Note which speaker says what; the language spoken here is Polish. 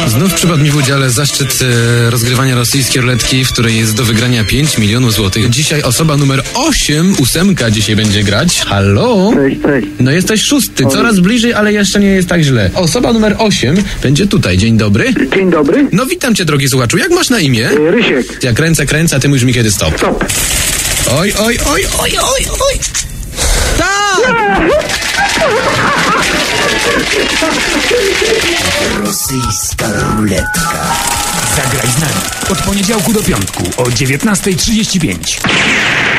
Speaker 1: Znów przypadł mi w udziale zaszczyt rozgrywania rosyjskiej ruletki, w której jest do wygrania 5 milionów złotych. Dzisiaj osoba numer 8, 8 dzisiaj będzie grać. Halo?
Speaker 2: Cześć.
Speaker 1: No jesteś 6, coraz bliżej, ale jeszcze nie jest tak źle. Osoba numer 8 będzie tutaj. Dzień dobry.
Speaker 2: Dzień dobry.
Speaker 1: No witam cię, drogi słuchaczu. Jak masz na imię?
Speaker 2: Rysiek.
Speaker 1: Ja kręcę, a ty mówisz mi kiedy stop.
Speaker 2: Stop.
Speaker 1: Oj. Tak!
Speaker 3: Rosyjska ruletka.
Speaker 4: Zagraj z nami od poniedziałku do piątku o 19:35.